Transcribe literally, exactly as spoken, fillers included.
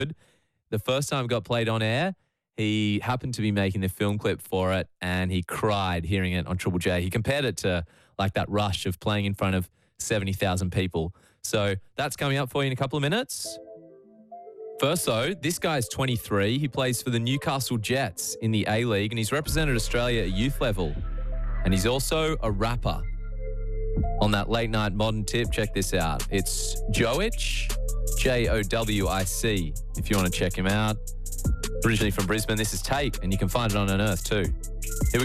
The first time it got played on air, he happened to be making the film clip for it and he cried hearing it on Triple J. He compared it to like that rush of playing in front of seventy thousand people. So that's coming up for you in a couple of minutes. First, though, this guy's twenty-three. He plays for the Newcastle Jets in the A-League and he's represented Australia at youth level. And he's also a rapper. On that late night modern tip, check this out. It's Jowic, J O W I C, if you want to check him out. Originally from Brisbane, this is Take, and you can find it on Unearth too. Here we